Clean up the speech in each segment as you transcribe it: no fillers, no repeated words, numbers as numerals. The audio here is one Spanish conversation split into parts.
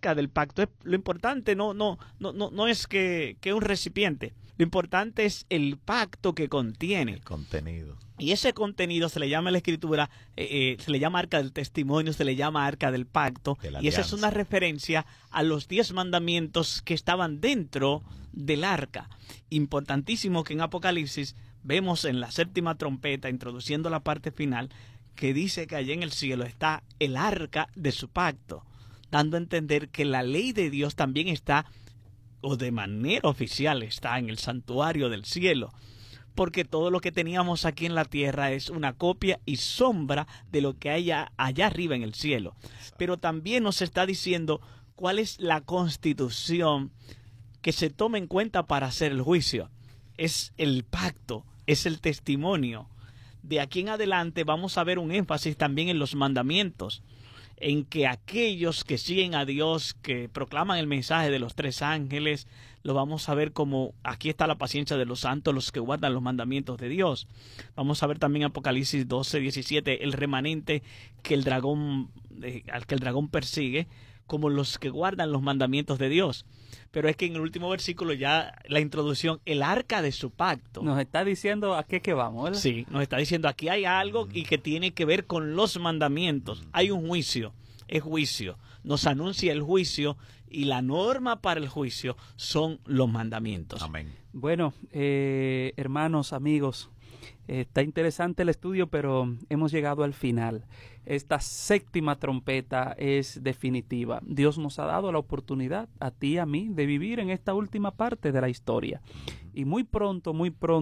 arca del pacto. Lo importante no es que un recipiente. Lo importante es el pacto que contiene. El contenido. Y ese contenido se le llama en la Escritura, se le llama arca del testimonio, se le llama arca del pacto. Y esa es una referencia a los 10 mandamientos que estaban dentro del arca. Importantísimo que en Apocalipsis vemos en la 7ª trompeta, introduciendo la parte final, que dice que allá en el cielo está el arca de su pacto, dando a entender que la ley de Dios también está, o de manera oficial está, en el santuario del cielo, porque todo lo que teníamos aquí en la tierra es una copia y sombra de lo que hay allá arriba en el cielo. Pero también nos está diciendo cuál es la constitución que se toma en cuenta para hacer el juicio. Es el pacto, es el testimonio. De aquí en adelante vamos a ver un énfasis también en los mandamientos, en que aquellos que siguen a Dios, que proclaman el mensaje de los 3 ángeles, lo vamos a ver como aquí está la paciencia de los santos, los que guardan los mandamientos de Dios. Vamos a ver también Apocalipsis 12:17, el remanente que el dragón, al que el dragón persigue, como los que guardan los mandamientos de Dios. Pero es que en el último versículo ya la introducción, el arca de su pacto. Nos está diciendo a qué que vamos, ¿verdad? Sí, nos está diciendo aquí hay algo y que tiene que ver con los mandamientos. Hay un juicio, es juicio. Nos anuncia el juicio y la norma para el juicio son los mandamientos. Amén. Bueno, hermanos, amigos, está interesante el estudio, pero hemos llegado al final. Esta 7ª trompeta es definitiva. Dios nos ha dado la oportunidad, a ti y a mí, de vivir en esta última parte de la historia. Y muy pronto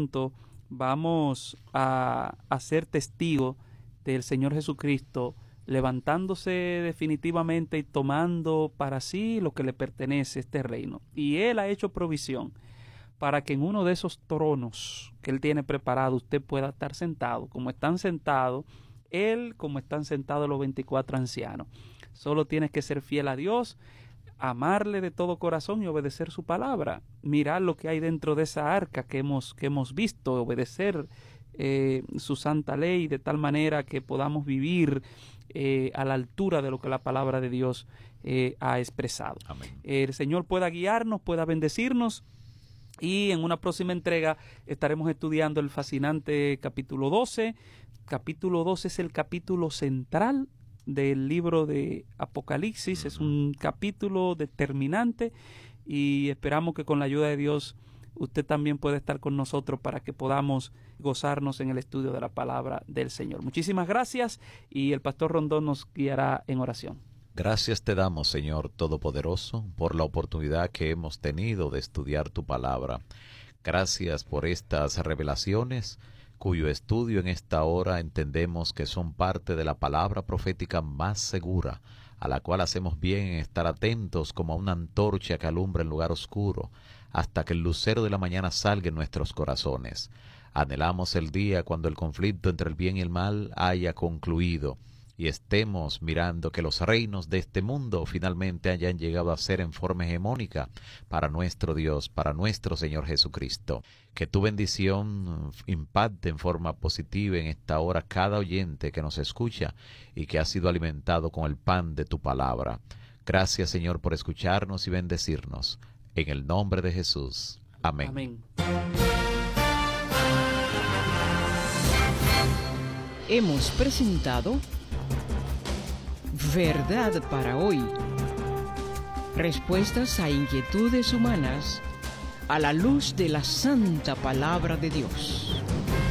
vamos a ser testigos del Señor Jesucristo levantándose definitivamente y tomando para sí lo que le pertenece, este reino. Y Él ha hecho provisión para que en uno de esos tronos que Él tiene preparado usted pueda estar sentado, como están sentados Él, como están sentados los 24 ancianos. Solo tienes que ser fiel a Dios, amarle de todo corazón y obedecer su palabra. Mirar lo que hay dentro de esa arca que hemos visto, obedecer su santa ley de tal manera que podamos vivir a la altura de lo que la palabra de Dios ha expresado. Amén. El Señor pueda guiarnos, pueda bendecirnos. Y en una próxima entrega estaremos estudiando el fascinante capítulo 12. Capítulo 12 es el capítulo central del libro de Apocalipsis. Es un capítulo determinante y esperamos que con la ayuda de Dios usted también pueda estar con nosotros para que podamos gozarnos en el estudio de la palabra del Señor. Muchísimas gracias y el pastor Rondón nos guiará en oración. Gracias te damos, Señor Todopoderoso, por la oportunidad que hemos tenido de estudiar tu palabra. Gracias por estas revelaciones, cuyo estudio en esta hora entendemos que son parte de la palabra profética más segura, a la cual hacemos bien en estar atentos como a una antorcha que alumbra en lugar oscuro, hasta que el lucero de la mañana salga en nuestros corazones. Anhelamos el día cuando el conflicto entre el bien y el mal haya concluido, y estemos mirando que los reinos de este mundo finalmente hayan llegado a ser en forma hegemónica para nuestro Dios, para nuestro Señor Jesucristo. Que tu bendición impacte en forma positiva en esta hora cada oyente que nos escucha y que ha sido alimentado con el pan de tu palabra. Gracias, Señor, por escucharnos y bendecirnos. En el nombre de Jesús. Amén. Amén. Hemos presentado Verdad para hoy. Respuestas a inquietudes humanas a la luz de la santa palabra de Dios.